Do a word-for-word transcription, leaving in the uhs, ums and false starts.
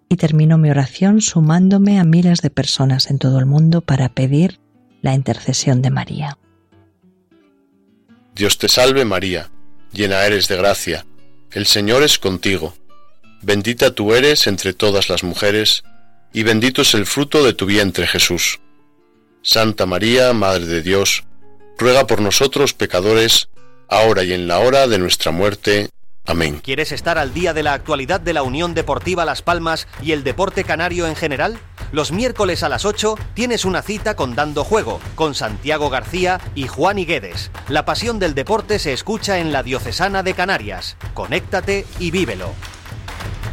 y termino mi oración sumándome a miles de personas en todo el mundo para pedir la intercesión de María. Dios te salve María, llena eres de gracia, el Señor es contigo. Bendita tú eres entre todas las mujeres, y bendito es el fruto de tu vientre Jesús. Santa María, Madre de Dios, ruega por nosotros pecadores, ahora y en la hora de nuestra muerte. Amén. ¿Quieres estar al día de la actualidad de la Unión Deportiva Las Palmas y el deporte canario en general? Los miércoles a las ocho tienes una cita con Dando Juego, con Santiago García y Juan Higuedes. La pasión del deporte se escucha en la Diocesana de Canarias. Conéctate y vívelo.